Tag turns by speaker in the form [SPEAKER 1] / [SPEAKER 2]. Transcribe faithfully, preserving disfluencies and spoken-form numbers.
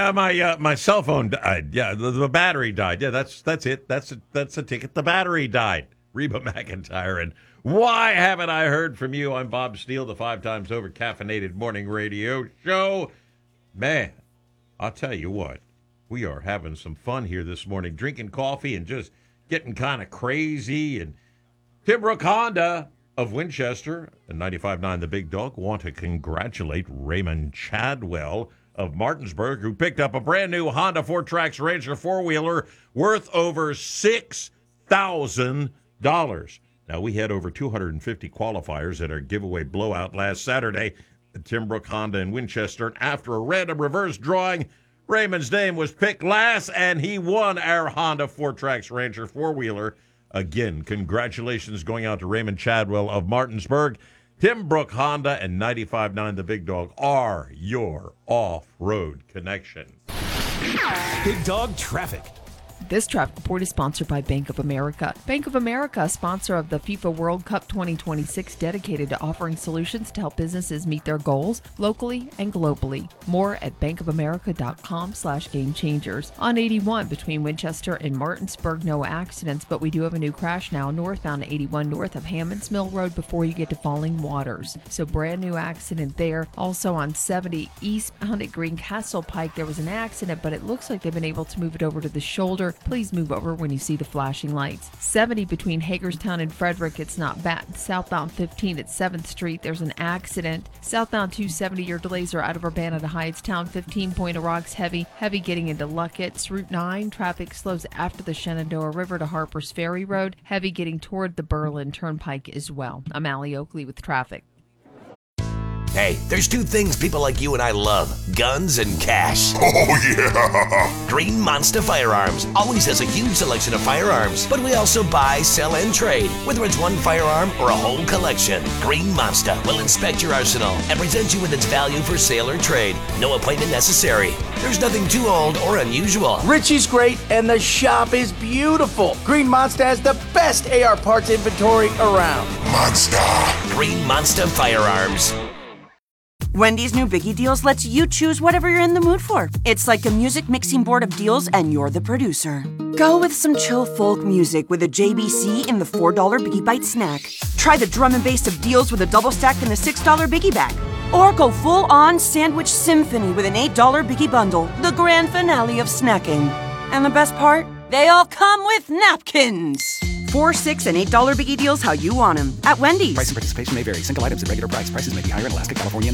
[SPEAKER 1] Yeah, my uh, my cell phone died. Yeah, the, the battery died. Yeah, that's that's it. That's a, that's a ticket. The battery died. Reba McEntire. And why haven't I heard from you? I'm Bob Steele, the five times over caffeinated morning radio show. Man, I'll tell you what. We are having some fun here this morning, drinking coffee and just getting kind of crazy. And Tim Brook Honda of Winchester and ninety-five point nine The Big Dog want to congratulate Raymond Chadwell of Martinsburg, who picked up a brand new Honda Four Tracks Ranger four-wheeler worth over six thousand dollars. Now, we had over two hundred fifty qualifiers at our giveaway blowout last Saturday at Tim Brook Honda in Winchester. And after a random reverse drawing, Raymond's name was picked last, and he won our Honda Four Tracks Ranger four-wheeler. Again, congratulations going out to Raymond Chadwell of Martinsburg. Tim Brook Honda and ninety-five point nine The Big Dog are your off-road connection.
[SPEAKER 2] Big Dog Traffic.
[SPEAKER 3] This traffic report is sponsored by Bank of America. Bank of America, sponsor of the FIFA World Cup twenty twenty-six, dedicated to offering solutions to help businesses meet their goals locally and globally. More at bankofamerica.com slash game changers. On eighty-one between Winchester and Martinsburg, no accidents, but we do have a new crash now northbound eighty-one north of Hammonds Mill Road before you get to Falling Waters. So brand new accident there. Also on seventy eastbound at Greencastle Pike, there was an accident, but it looks like they've been able to move it over to the shoulder. Please move over when you see the flashing lights. seventy between Hagerstown and Frederick, it's not bad. Southbound fifteen at seventh Street, there's an accident. Southbound two seventy, your delays are out of Urbana to Hightstown. fifteen Point of Rocks, heavy. Heavy getting into Luckett's. Route nine, traffic slows after the Shenandoah River to Harper's Ferry Road. Heavy getting toward the Berlin Turnpike as well. I'm Allie Oakley with traffic.
[SPEAKER 2] Hey, there's two things people like you and I love: guns and cash.
[SPEAKER 4] Oh, yeah!
[SPEAKER 2] Green Monster Firearms always has a huge selection of firearms, but we also buy, sell, and trade, whether it's one firearm or a whole collection. Green Monster will inspect your arsenal and present you with its value for sale or trade. No appointment necessary. There's nothing too old or unusual.
[SPEAKER 5] Richie's great, and the shop is beautiful. Green Monster has the best A R parts inventory around.
[SPEAKER 4] Monster!
[SPEAKER 2] Green Monster Firearms.
[SPEAKER 6] Wendy's new Biggie Deals lets you choose whatever you're in the mood for. It's like a music mixing board of deals, and you're the producer. Go with some chill folk music with a J B C in the four dollar Biggie Bite snack. Try the drum and bass of deals with a double stack in the six dollar Biggie Bag. Or go full-on sandwich symphony with an eight dollar Biggie Bundle, the grand finale of snacking. And the best part? They all come with napkins. Four, six, and eight dollar Biggie Deals how you want them at Wendy's.
[SPEAKER 7] Price and participation may vary. Single items at regular price. Prices may be higher in Alaska, California,